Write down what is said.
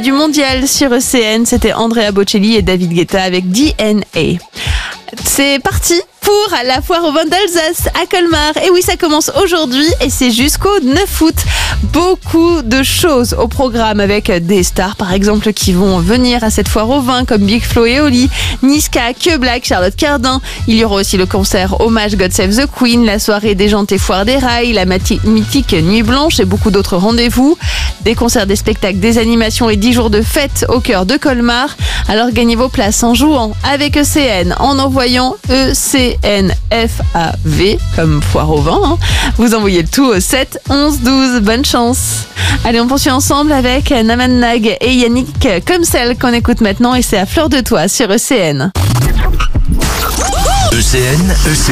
du mondial sur ECN. C'était Andrea Bocelli et David Guetta avec DNA. C'est parti pour la foire au vin d'Alsace à Colmar. Et oui, ça commence aujourd'hui et c'est jusqu'au 9 août. Beaucoup de choses au programme avec des stars par exemple qui vont venir à cette foire au vin comme Big Flo et Oli, Niska, Que Black, Charlotte Cardin. Il y aura aussi le concert hommage God Save the Queen, la soirée déjantée Foire des Rails, la mythique Nuit Blanche et beaucoup d'autres rendez-vous. Des concerts, des spectacles, des animations et 10 jours de fête au cœur de Colmar. Alors gagnez vos places en jouant avec ECN, en envoyant ECNFAV comme foire au vin. Vous envoyez le tout au 7 11 12. Bonne chance. Allez, on poursuit ensemble avec Naman Nag et Yannick comme celle qu'on écoute maintenant et c'est à fleur de toi sur ECN. ECN,